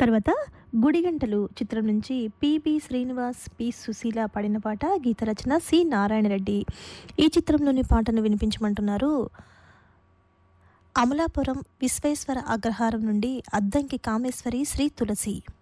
తర్వాత 'గుడిగంటలు' చిత్రం నుంచి పిబి శ్రీనివాస్, పి సుశీల పాడిన పాట, గీత రచన సి నారాయణ రెడ్డి. ఈ చిత్రంలోని పాటను వినిపించమంటున్నారు అమలాపురం విశ్వేశ్వర అగ్రహారం నుండి అద్దంకి కామేశ్వరి, శ్రీ తులసి.